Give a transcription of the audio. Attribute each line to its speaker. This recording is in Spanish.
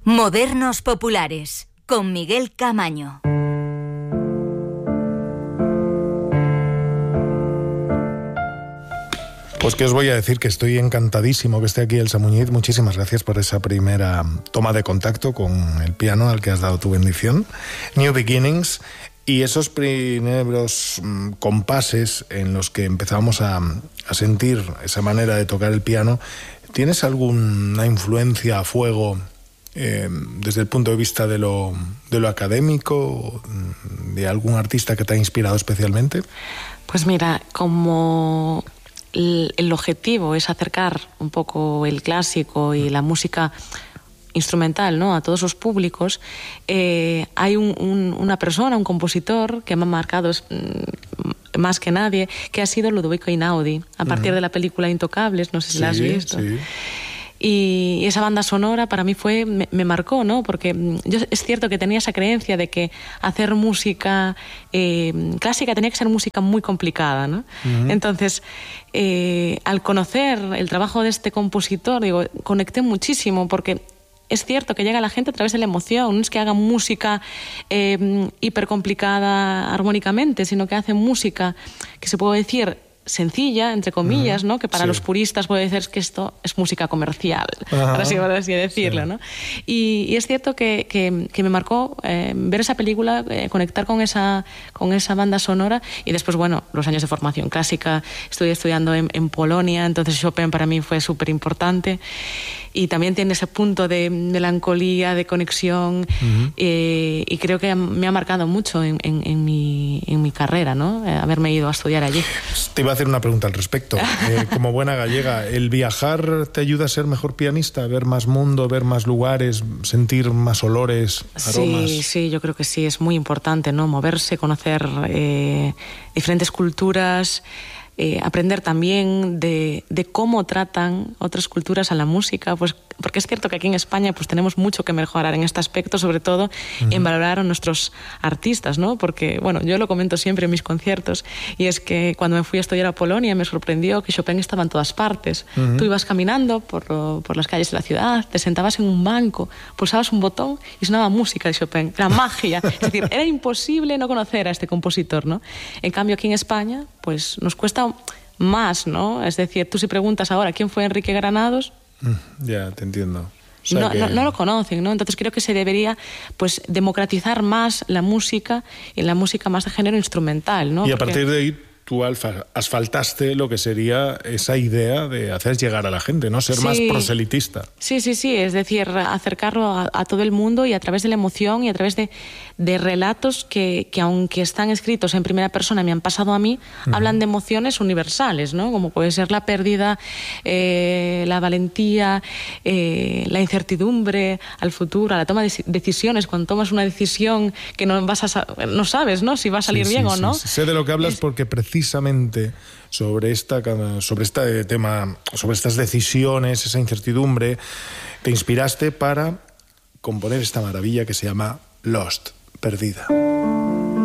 Speaker 1: Modernos Populares, con Miguel Camaño.
Speaker 2: Pues que os voy a decir que estoy encantadísimo que esté aquí Elsa Muñiz. Muchísimas gracias por esa primera toma de contacto con el piano al que has dado tu bendición. New Beginnings. Y esos primeros compases en los que empezamos a sentir esa manera de tocar el piano, ¿tienes alguna influencia a fuego desde el punto de vista de lo académico, de algún artista que te ha inspirado especialmente?
Speaker 3: Pues mira, como el objetivo es acercar un poco el clásico y la música instrumental, ¿no?, a todos los públicos, hay una persona, un compositor que me ha marcado más que nadie, que ha sido Ludovico Einaudi, a partir de la película Intocables, no sé si la has visto. Sí. Y esa banda sonora para mí me marcó, ¿no? Porque es cierto que tenía esa creencia de que hacer música clásica tenía que ser música muy complicada, ¿no? Entonces, al conocer el trabajo de este compositor, conecté muchísimo, porque es cierto que llega a la gente a través de la emoción, no es que haga música hiper complicada armónicamente, sino que hace música que se puede decir sencilla, entre comillas, ¿no? Que para los puristas puede decir que esto es música comercial, por así decirlo, ¿no? Y es cierto que me marcó ver esa película, conectar con esa banda sonora, y después, bueno, los años de formación clásica, estuve estudiando en Polonia, entonces Chopin para mí fue súper importante, y también tiene ese punto de melancolía, de conexión, y creo que me ha marcado mucho en mi carrera, ¿no? Haberme ido a estudiar allí.
Speaker 2: Te iba a hacer una pregunta al respecto. Como buena gallega, ¿el viajar te ayuda a ser mejor pianista? ¿Ver más mundo, ver más lugares, sentir más olores, aromas?
Speaker 3: Sí, yo creo que sí, es muy importante, ¿no? Moverse, conocer diferentes culturas, aprender también de cómo tratan otras culturas a la música, pues porque es cierto que aquí en España pues tenemos mucho que mejorar en este aspecto, sobre todo en valorar a nuestros artistas, ¿no? Porque, bueno, yo lo comento siempre en mis conciertos, y es que cuando me fui a estudiar a Polonia me sorprendió que Chopin estaba en todas partes. Tú ibas caminando por las calles de la ciudad, te sentabas en un banco, pulsabas un botón y sonaba música de Chopin, era magia. Es decir, era imposible no conocer a este compositor, ¿no? En cambio aquí en España pues nos cuesta más, ¿no? Es decir, tú si preguntas ahora quién fue Enrique Granados,
Speaker 2: ya, te entiendo. O
Speaker 3: sea,
Speaker 2: que
Speaker 3: no lo conocen, ¿no? Entonces creo que se debería pues democratizar más la música, y la música más de género instrumental, ¿no?
Speaker 2: Y a partir de ahí tú asfaltaste lo que sería esa idea de hacer llegar a la gente, ¿no? Ser más proselitista.
Speaker 3: Sí, es decir, acercarlo a todo el mundo, y a través de la emoción y a través de relatos que aunque están escritos en primera persona, me han pasado a mí, hablan de emociones universales, ¿no? Como puede ser la pérdida, la valentía, la incertidumbre al futuro, a la toma de decisiones, cuando tomas una decisión que no sabes, ¿no? Si va a salir bien o no.
Speaker 2: Sé de lo que hablas porque precisamente sobre este tema, sobre estas decisiones, esa incertidumbre, te inspiraste para componer esta maravilla que se llama Lost, Perdida.